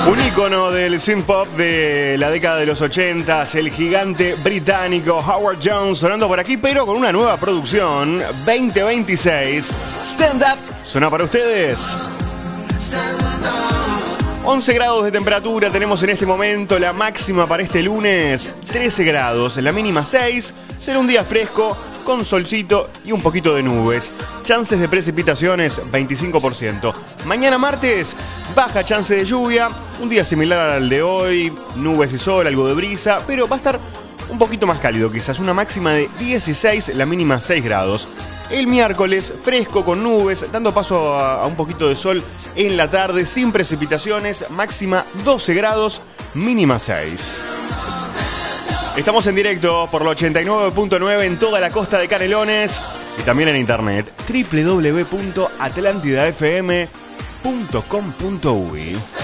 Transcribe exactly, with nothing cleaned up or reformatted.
Un ícono del synth pop de la década de los ochenta, el gigante británico Howard Jones sonando por aquí, pero con una nueva producción, veinte veintiséis. Stand Up suena para ustedes. once grados de temperatura tenemos en este momento, la máxima para este lunes trece grados, la mínima seis, será un día fresco con solcito y un poquito de nubes. Chances de precipitaciones veinticinco por ciento. Mañana martes, baja chance de lluvia, un día similar al de hoy, nubes y sol, algo de brisa, pero va a estar un poquito más cálido, quizás una máxima de dieciséis, la mínima seis grados. El miércoles, fresco con nubes, dando paso a, a un poquito de sol en la tarde, sin precipitaciones, máxima doce grados, mínima seis. Estamos en directo por la ochenta y nueve punto nueve en toda la costa de Canelones y también en internet, doble u doble u doble u punto atlantida f m punto com punto u y.